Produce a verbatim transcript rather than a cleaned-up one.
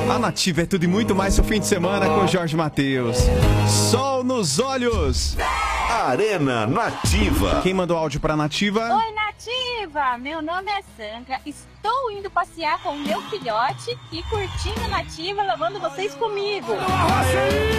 A Nativa é tudo e muito mais seu fim de semana com o Jorge Mateus. Sol nos olhos. Arena Nativa. Quem mandou áudio pra Nativa? Oi, Nativa! Meu nome é Sandra. Estou indo passear com o meu filhote e curtindo Nativa, levando vocês comigo.